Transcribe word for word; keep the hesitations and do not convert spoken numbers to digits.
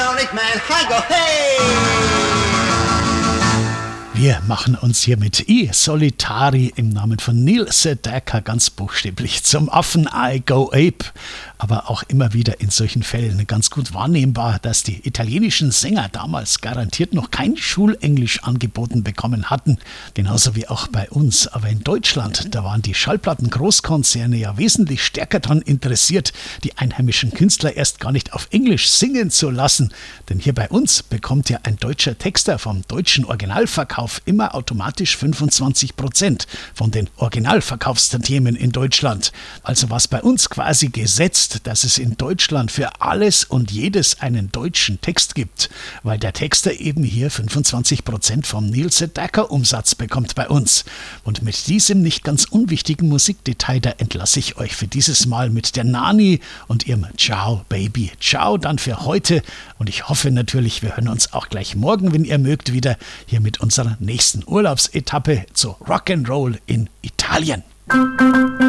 nicht mein Heiko, hey! Wir machen uns hier mit I Solitari im Namen von Neil Sedaka ganz buchstäblich zum Affen I Go Ape. Aber auch immer wieder in solchen Fällen ganz gut wahrnehmbar, dass die italienischen Sänger damals garantiert noch kein Schulenglisch angeboten bekommen hatten. Genauso wie auch bei uns. Aber in Deutschland, da waren die Schallplatten-Großkonzerne ja wesentlich stärker daran interessiert, die einheimischen Künstler erst gar nicht auf Englisch singen zu lassen. Denn hier bei uns bekommt ja ein deutscher Texter vom deutschen Originalverkauf immer automatisch fünfundzwanzig Prozent von den Originalverkaufstantiemen in Deutschland. Also was bei uns quasi gesetzt, dass es in Deutschland für alles und jedes einen deutschen Text gibt, weil der Texter eben hier fünfundzwanzig Prozent vom Neil Sedaka Umsatz bekommt bei uns. Und mit diesem nicht ganz unwichtigen Musikdetail, da entlasse ich euch für dieses Mal mit der Nani und ihrem Ciao Baby. Ciao dann für heute und ich hoffe natürlich, wir hören uns auch gleich morgen, wenn ihr mögt, wieder hier mit unserer nächsten Urlaubsetappe zu Rock'n'Roll in Italien.